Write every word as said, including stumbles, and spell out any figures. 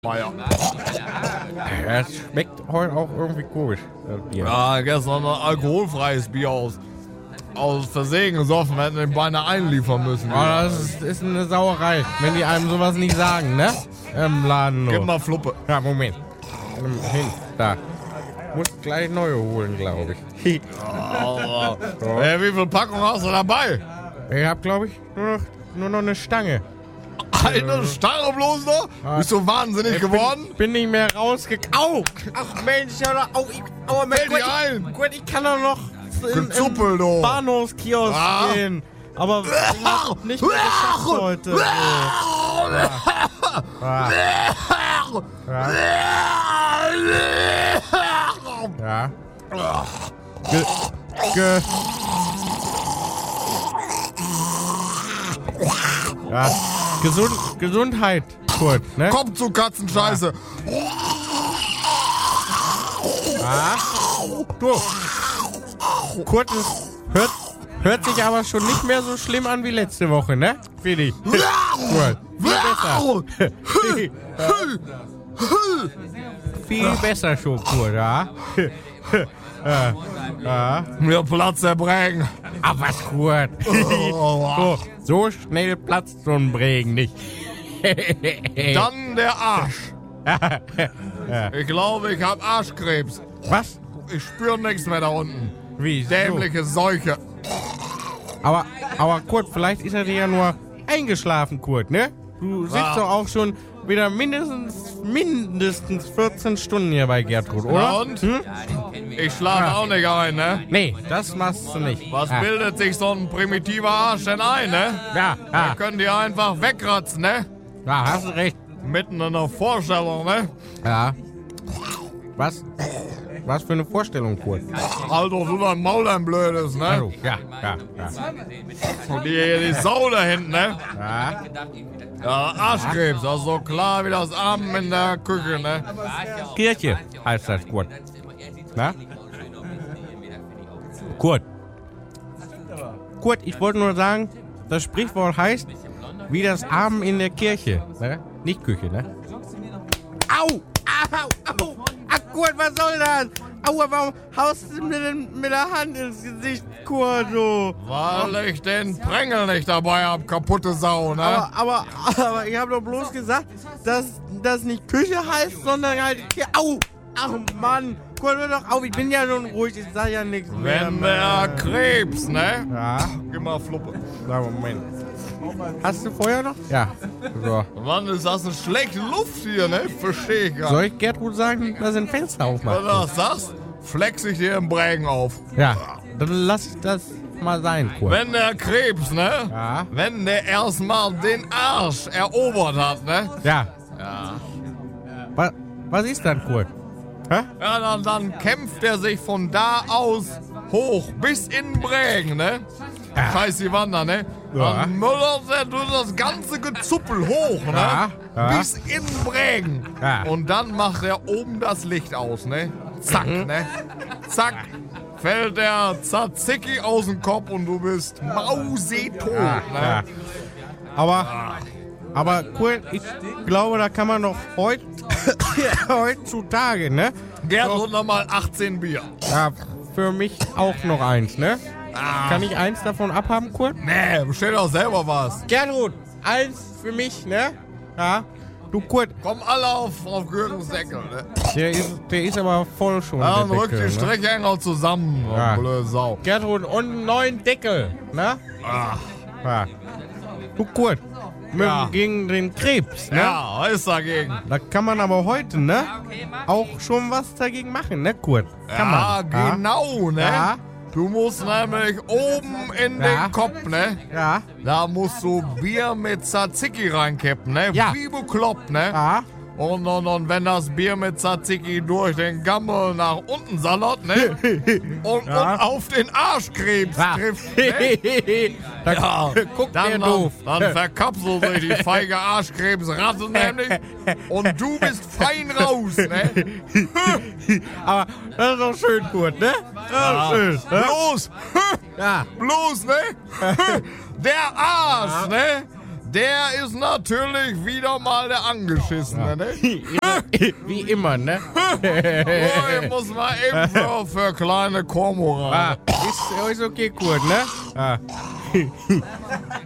Meier. Es schmeckt heute auch irgendwie komisch, das Bier. Ja, gestern ein alkoholfreies Bier aus, aus Versehen gesoffen, wir hätten den beinahe einliefern müssen. Aber das ist, ist eine Sauerei, wenn die einem sowas nicht sagen, ne? Im Laden nur. Gib mal Fluppe. Ja, Moment. Hin, da. Muss gleich neue holen, glaube ich. Oh, hey, wie viel Packung hast du dabei? Ich hab, glaube ich, nur noch, nur noch eine Stange. Eine Stange bloß noch? Bist du wahnsinnig Ich geworden? Bin, bin nicht mehr rausgekommen. Au! Ach Mensch, ja, doch, au, ich, au, Mensch, Fällt gut, dir ein? ich, gut, ich kann doch noch in, Gezuppel, du. im Bahnhofskiosk Ah. gehen. Aber ich hab nicht mehr geschafft heute. So. Ja. Ja. Ja. Ge ge ja. Gesund Gesundheit, Kurt, ne? Komm zu Katzenscheiße. Ja. Du. Kurt, es hört, hört sich aber schon nicht mehr so schlimm an wie letzte Woche, ne? Finde ich. Kurt. Viel besser. Viel besser schon, Kurt, ja? Ja. Ja. Mir platzt der Brägen. Aber was, Kurt? So, so schnell platzt so ein Bregen nicht. Dann der Arsch. Ich glaube, ich habe Arschkrebs. Was? Ich spüre nichts mehr da unten. Wie? So? Dämliche Seuche. Aber, aber Kurt, vielleicht ist er dir ja nur eingeschlafen, Kurt, ne? Du sitzt Ja. doch auch schon wieder mindestens, mindestens vierzehn Stunden hier bei Gertrud, oder? Na und? Hm? Ich schlafe Ja. auch nicht ein, ne? Nee, das machst du nicht. Was ja. bildet sich so ein primitiver Arsch denn ein, ne? Ja, Wir ja, können die einfach wegratzen, ne? ja, hast du recht. Mitten in der Vorstellung, ne? Ja. Was? Was für eine Vorstellung, Kurt? Halt doch du dein Maul, dein Blödes, ne? Also, ja, ja, ja. Und die, die Sau da hinten, ne? Ja, Ja, Arschkrebs, das ist so klar wie das Abend in der Küche, ne? Kirche heißt das, Kurt. Na? Kurt. Kurt, ich wollte nur sagen, das Sprichwort heißt, wie das Abend in der Kirche. Ne? Nicht Küche, ne? Au! Au! Au! Ach, Kurt, was soll das? Aua, warum haust du mir denn mit der Hand ins Gesicht, Kurt, du? Weil ich den Prängel nicht dabei hab, kaputte Sau, ne? Aber, aber, aber ich habe doch bloß gesagt, dass das nicht Küche heißt, sondern halt hier. Au! Ach Mann! Kurt, hör doch auf, ich bin ja schon ruhig, ich sag ja nichts mehr. Wenn der Krebs, ne? Ja, Gib mal Fluppe. sag Moment. Hast du Feuer noch? Ja. So. Mann, ist das eine schlechte Luft hier, ne? Versteh ich gar Soll ich Gertrud sagen, dass sie ein Fenster Wenn aufmacht? du das sagst, flex ich dir den Brägen auf. Ja, dann lass ich das mal sein, Kurt. Wenn der Krebs, ne? Ja. Wenn der erstmal den Arsch erobert hat, ne? Ja. Ja. Was, was ist dann, Kurt? Hä? Ja, dann, dann kämpft er sich von da aus hoch bis in Brägen, ne? Scheiß die Wander, ne? Ja. Dann müllert er durch das ganze Gezuppel hoch, ne? Ja, ja. Bis in Brägen. Ja. Und dann macht er oben das Licht aus, ne? Zack, Mhm. ne? Zack. Fällt der Tzatziki aus dem Kopf und du bist mausetot, Ja, ne? ja. Aber, aber Kurt, ich glaube, da kann man doch heut, heutzutage, ne? Gertrud nochmal achtzehn Bier. Ja, für mich auch noch eins, ne? Kann ich eins davon abhaben, Kurt? Nee, bestell doch selber was. Gertrud, eins für mich, ne? Ja. Du, Kurt, Kommen alle auf, auf Gürtels Deckel, ne? der ist, der ist aber voll schon. Ja, der dann rückt Deckel, die ne? Strecke enger zusammen, oh, Ja. blöde Sau. Gertrud, und einen neuen Deckel, ne? Ach, Ja. Du, Kurt, mit, Ja. gegen den Krebs, ne? ja, was ist dagegen? Da kann man aber heute, ne? Auch schon was dagegen machen, ne, Kurt? Kann Ja, man. genau, ne? Ja. Du musst nämlich oben in Ja. den Kopf, ne? Ja. Da musst du Bier mit Tzatziki reinkippen, ne? Ja. Wie bekloppt, ne? Ja. Und, und, und wenn das Bier mit Tzatziki durch den Gammel nach unten sallert, ne? Und, Ja. und auf den Arschkrebs Ja. trifft, ne? da Ja, guckt dann, der dann, doof. dann verkapselt sich die feige Arschkrebsratte nämlich und du bist fein raus, ne? Aber das ist doch schön, Kurt, ne? Das ist schön. Ne? Bloß, Ja. bloß, ne? Der Arsch, ne? Der ist natürlich wieder mal der Angeschissene, ne? Wie immer, ne? Oh, ich muss mal eben für, für kleine Kormoran. Ah, ist, ist okay, Kurt, ne? Ah.